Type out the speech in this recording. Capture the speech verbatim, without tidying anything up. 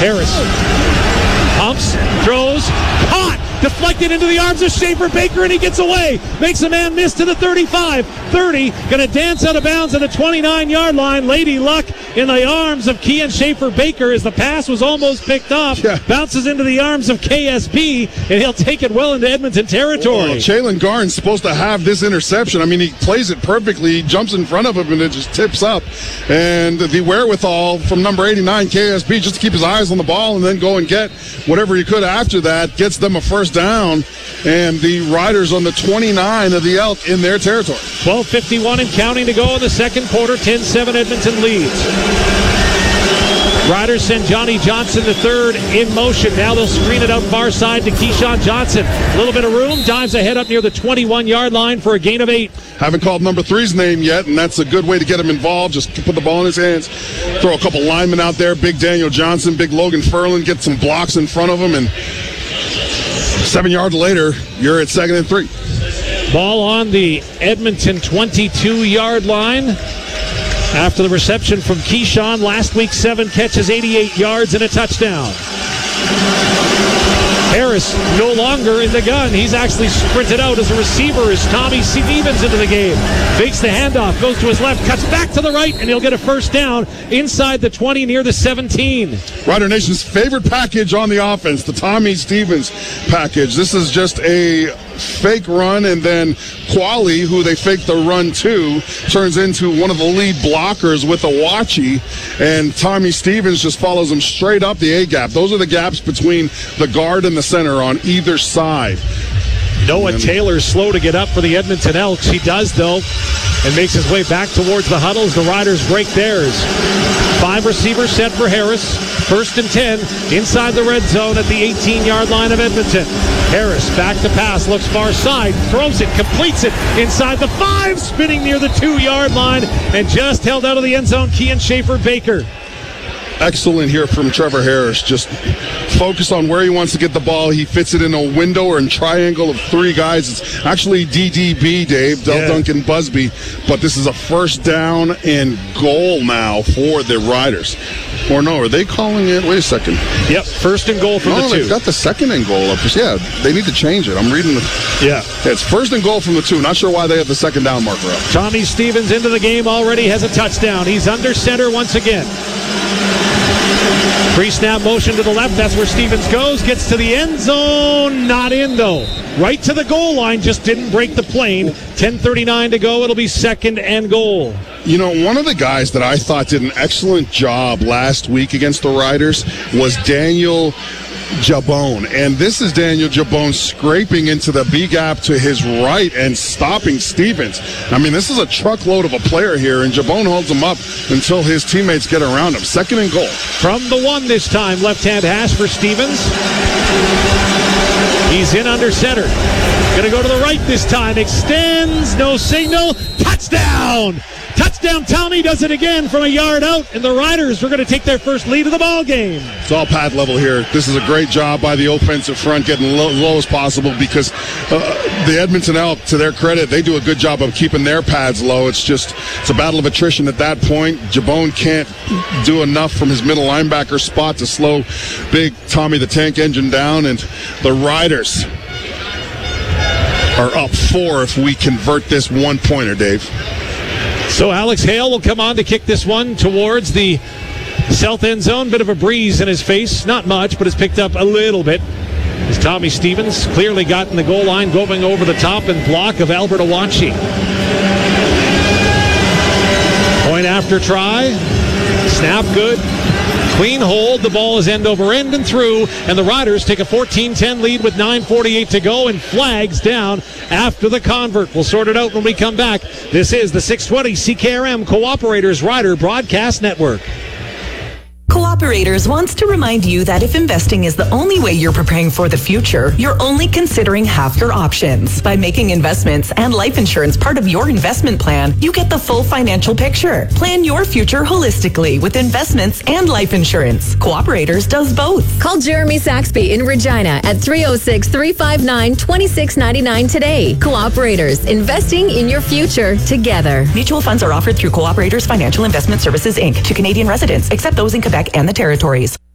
Harris pumps, throws, caught, deflected into the arms of Schaefer Baker, and he gets away. Makes a man miss to the thirty-five. thirty, going to dance out of bounds at the twenty-nine-yard line. Lady Luck in the arms of Kian Schaefer Baker as the pass was almost picked off. Yeah. Bounces into the arms of K S B, and he'll take it well into Edmonton territory. Well, Jalen Garn's supposed to have this interception. I mean, he plays it perfectly. He jumps in front of him, and it just tips up. And the wherewithal from number eighty-nine, K S B, just to keep his eyes on the ball and then go and get whatever he could after that, gets them a first down. And the Riders on the twenty-nine of the Elk in their territory. twelve fifty-one and counting to go in the second quarter. ten seven Edmonton leads. Riders send Johnny Johnson the third in motion. Now they'll screen it out far side to Keyshawn Johnson. A little bit of room. Dives ahead up near the twenty-one-yard line for a gain of eight. Haven't called number three's name yet, and that's a good way to get him involved. Just put the ball in his hands. Throw a couple linemen out there. Big Daniel Johnson, big Logan Ferlin. Get some blocks in front of him, and seven yards later, you're at second and three. Ball on the Edmonton twenty-two-yard line. After the reception from Keyshawn, last week seven catches, eighty-eight yards, and a touchdown. Harris no longer in the gun. He's actually sprinted out as a receiver as Tommy Stevens into the game. Fakes the handoff, goes to his left, cuts back to the right, and he'll get a first down inside the twenty near the seventeen. Rider Nation's favorite package on the offense, the Tommy Stevens package. This is just a fake run, and then Quali, who they fake the run to, turns into one of the lead blockers with Awachi, and Tommy Stevens just follows him straight up the A-gap. Those are the gaps between the guard and the center on either side. Noah Taylor's slow to get up for the Edmonton Elks. He does, though, and makes his way back towards the huddles. The Riders break theirs. Five receivers set for Harris. First and ten inside the red zone at the eighteen-yard line of Edmonton. Harris back to pass, looks far side, throws it, completes it inside the five, spinning near the two-yard line, and just held out of the end zone, Kian Schaefer Baker. Excellent here from Trevor Harris. Just focus on where he wants to get the ball. He fits it in a window or in triangle of three guys. It's actually D D B, Dave, Del yeah. Duncan Busby, but this is a first down and goal now for the Riders. Or no, are they calling it? Wait a second. Yep, first and goal from no, the two. They've got the second and goal up. Yeah, they need to change it. I'm reading the... Yeah. yeah. It's first and goal from the two. Not sure why they have the second down marker up. Tommy Stevens into the game already, has a touchdown. He's under center once again. Pre-snap motion to the left. That's where Stevens goes. Gets to the end zone. Not in, though. Right to the goal line. Just didn't break the plane. ten thirty-nine to go. It'll be second and goal. You know, one of the guys that I thought did an excellent job last week against the Riders was Daniel Jabone. And this is Daniel Jabone scraping into the B-gap to his right and stopping Stevens. I mean, this is a truckload of a player here, and Jabone holds him up until his teammates get around him. Second and goal. From the one this time, left-hand hash for Stevens. He's in under center. Going to go to the right this time. Extends, no signal. Touchdown! Touchdown, Tommy does it again from a yard out, and the Riders are going to take their first lead of the ball game. It's all pad level here. This is a great job by the offensive front, getting low, low as possible, because uh, the Edmonton Elk, to their credit, they do a good job of keeping their pads low. It's just, it's a battle of attrition at that point. Jabone can't do enough from his middle linebacker spot to slow big Tommy the Tank Engine down, and the Riders are up four if we convert this one-pointer, Dave. So Alex Hale will come on to kick this one towards the south end zone. Bit of a breeze in his face. Not much, but it's picked up a little bit. As Tommy Stevens clearly got in the goal line, going over the top and block of Albert Awachi. Point after try. Snap good. Clean hold. The ball is end over end and through, and the Riders take a fourteen ten lead with nine forty-eight to go, and flags down after the convert. We'll sort it out when we come back. This is the six twenty C K R M Cooperators Rider Broadcast Network. Cooperators wants to remind you that if investing is the only way you're preparing for the future, you're only considering half your options. By making investments and life insurance part of your investment plan, you get the full financial picture. Plan your future holistically with investments and life insurance. Cooperators does both. Call Jeremy Saxby in Regina at three oh six, three five nine, two six nine nine today. Cooperators, investing in your future together. Mutual funds are offered through Cooperators Financial Investment Services, Incorporated to Canadian residents, except those in Quebec and the Territories.